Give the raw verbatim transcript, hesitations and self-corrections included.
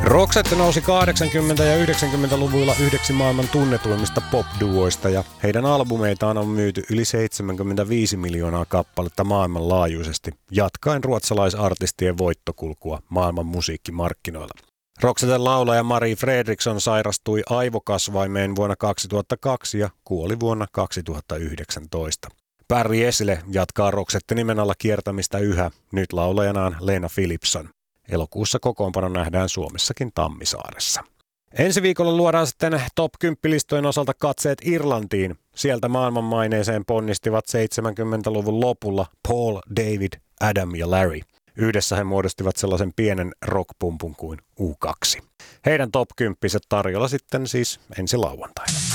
Roxette nousi kahdeksankymmentä- ja yhdeksänkymmentäluvuilla yhdeksi maailman tunnetuimmista pop-duoista ja heidän albumeitaan on myyty yli seitsemänkymmentäviisi miljoonaa kappaletta maailmanlaajuisesti, jatkaen ruotsalaisartistien voittokulkua maailman musiikkimarkkinoilla. Roxetten laulaja Marie Fredriksson sairastui aivokasvaimeen vuonna kaksituhattakaksi ja kuoli vuonna kaksituhattayhdeksäntoista. Barry Esle jatkaa Roxette nimen alla kiertämistä yhä, nyt laulajanaan Lena Philipson. Elokuussa kokoonpano nähdään Suomessakin Tammisaaressa. Ensi viikolla luodaan sitten top kymmenen-listojen osalta katseet Irlantiin. Sieltä maailmanmaineeseen ponnistivat seitsemänkymmentäluvun lopulla Paul, David, Adam ja Larry. Yhdessä he muodostivat sellaisen pienen rockpumpun kuin U kaksi. Heidän top kymmenen tarjolla sitten siis ensi lauantaina.